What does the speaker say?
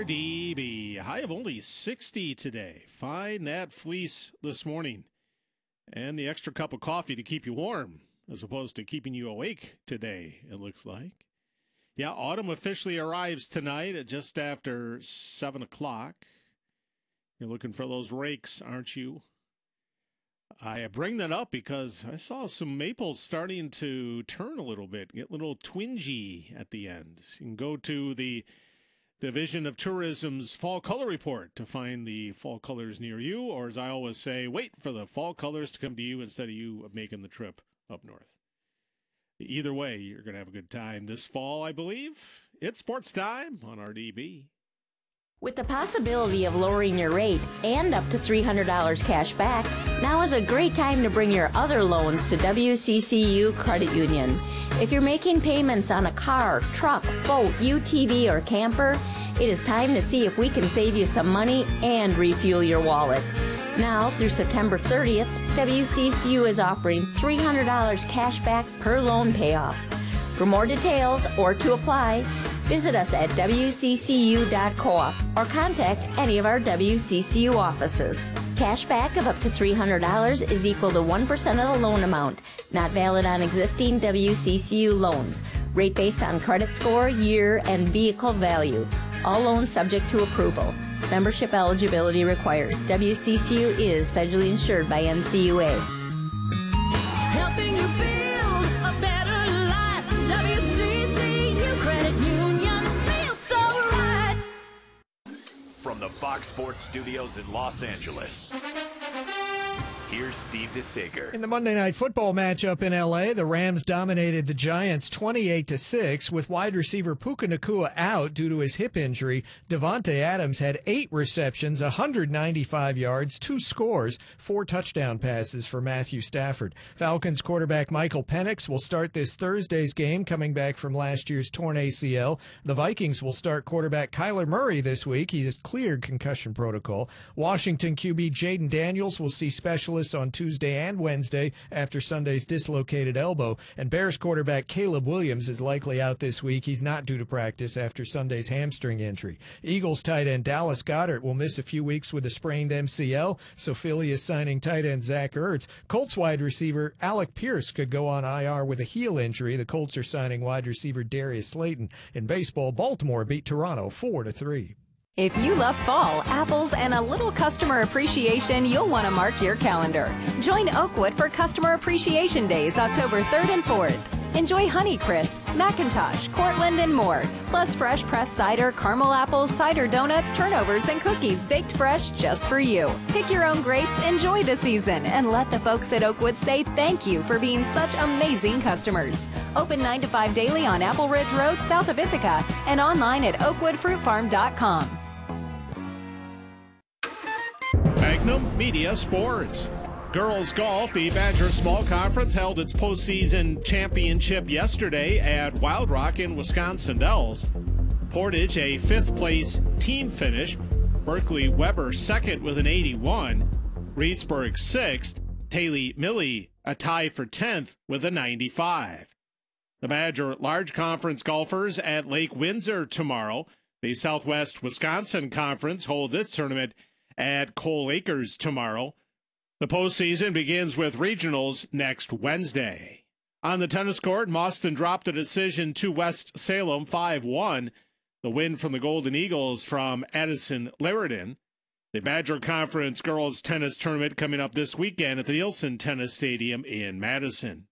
DB, high of only 60 today. Find that fleece this morning. And the extra cup of coffee to keep you warm, as opposed to keeping you awake today, it looks like. Yeah, autumn officially arrives tonight at just after 7 o'clock. You're looking for those rakes, aren't you? I bring that up because I saw some maples starting to turn a little bit, get a little twingy at the end. You can go to the Division of Tourism's Fall Color Report to find the fall colors near you, or as I always say, wait for the fall colors to come to you instead of you making the trip up north. Either way, you're going to have a good time this fall, I believe. It's sports time on RDB. With the possibility of lowering your rate and up to $300 cash back, now is a great time to bring your other loans to WCCU Credit Union. If you're making payments on a car, truck, boat, UTV, or camper, it is time to see if we can save you some money and refuel your wallet. Now, through September 30th, WCCU is offering $300 cash back per loan payoff. For more details or to apply, visit us at wccu.coop or contact any of our WCCU offices. Cash back of up to $300 is equal to 1% of the loan amount, not valid on existing WCCU loans. Rate based on credit score, year, and vehicle value. All loans subject to approval. Membership eligibility required. WCCU is federally insured by NCUA. Helping you build a better life. WCCU Credit Union feels so right. From the Fox Sports Studios in Los Angeles, here's Steve DeSager. In the Monday Night Football matchup in L.A., the Rams dominated the Giants 28-6 with wide receiver Puka Nacua out due to his hip injury. Devontae Adams had 8 receptions, 195 yards, 2 scores, 4 touchdown passes for Matthew Stafford. Falcons quarterback Michael Penix will start this Thursday's game, coming back from last year's torn ACL. The Vikings will start quarterback Kyler Murray this week. He has cleared concussion protocol. Washington QB Jaden Daniels will see specialists on Tuesday and Wednesday after Sunday's dislocated elbow. And Bears quarterback Caleb Williams is likely out this week. He's not due to practice after Sunday's hamstring injury. Eagles tight end Dallas Goedert will miss a few weeks with a sprained MCL, so Philly is signing tight end Zach Ertz. Colts wide receiver Alec Pierce could go on IR with a heel injury. The Colts are signing wide receiver Darius Slayton. In baseball, Baltimore beat Toronto 4-3. If you love fall, apples, and a little customer appreciation, you'll want to mark your calendar. Join Oakwood for Customer Appreciation Days, October 3rd and 4th. Enjoy Honeycrisp, McIntosh, Cortland, and more. Plus fresh pressed cider, caramel apples, cider donuts, turnovers, and cookies baked fresh just for you. Pick your own grapes, enjoy the season, and let the folks at Oakwood say thank you for being such amazing customers. Open 9 to 5 daily on Apple Ridge Road, south of Ithaca, and online at oakwoodfruitfarm.com. Magnum Media Sports. Girls golf, the Badger Small Conference held its postseason championship yesterday at Wild Rock in Wisconsin Dells. Portage, a 5th place team finish. Berkeley Weber second with an 81. Reedsburg 6th. Taylor Millie a tie for 10th with a 95. The Badger Large Conference golfers at Lake Windsor tomorrow. The Southwest Wisconsin Conference holds its tournament at Coal Acres tomorrow. The postseason begins with regionals next Wednesday. On the tennis court, Mauston dropped a decision to West Salem 5-1. The win from the Golden Eagles from Addison Laridan. The Badger Conference Girls Tennis Tournament coming up this weekend at the Nielsen Tennis Stadium in Madison.